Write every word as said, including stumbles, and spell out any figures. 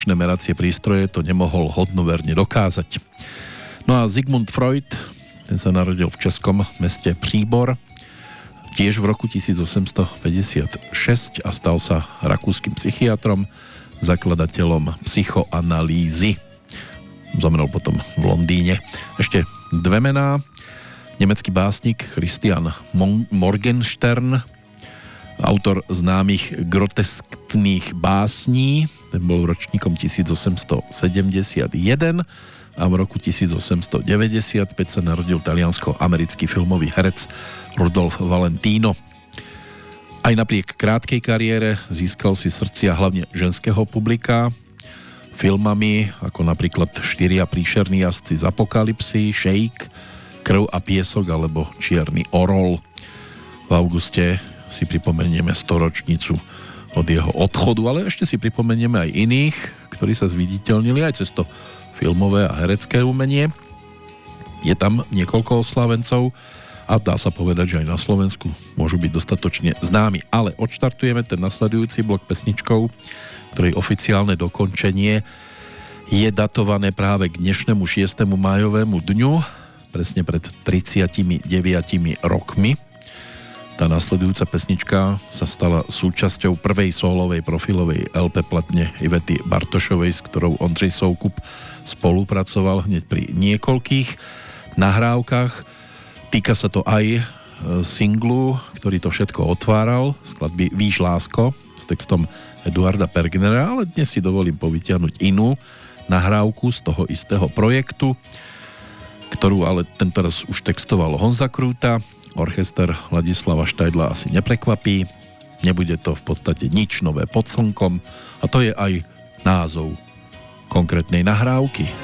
meracie prístroje to nemohol hodnoverne dokázať. No a Sigmund Freud, ten sa narodil v českom meste Příbor, tiež v roku tisícosemstopäťdesiatšesť a stal sa rakúskym psychiatrom, zakladateľom psychoanalýzy. Zomrel potom v Londýne. Ešte dve mená. Nemecký básnik Christian Morgenstern, autor známych groteskných básní, ten bol ročníkom tisícosemstosedemdesiatjeden a v roku tisícosemstodeväťdesiatpäť sa narodil taliansko-americký filmový herec Rudolf Valentino. Aj napriek krátkej kariére získal si srdcia hlavne ženského publika filmami ako napríklad Štyria príšerní jazdci z Apokalypsy, Shake, Krv a piesok alebo Čierny orol. V auguste si pripomenieme storočnicu od jeho odchodu, ale ešte si pripomenieme aj iných, ktorí sa zviditeľnili aj cez to filmové a herecké umenie. Je tam niekoľko oslavencov a dá sa povedať, že aj na Slovensku môžu byť dostatočne známi. Ale odštartujeme ten nasledujúci blok pesničkou, ktorej oficiálne dokončenie je datované práve k dnešnému šiestemu májovému dňu, presne pred tridsiatimi deviatimi rokmi. Tá nasledujúca pesnička sa stala súčasťou prvej sólovej profilovej el pé platne Ivety Bartošovej, s ktorou Ondřej Soukup spolupracoval hneď pri niekoľkých nahrávkach. Týka sa to aj singlu, ktorý to všetko otváral, skladby Víš lásko s textom Eduarda Pergnera, ale dnes si dovolím povytiahnuť inú nahrávku z toho istého projektu, ktorú ale tentoraz už textoval Honza Krúta. Orchester Ladislava Štajdla asi neprekvapí. Nebude to v podstate nič nové pod slnkom a to je aj názov konkrétnej nahrávky.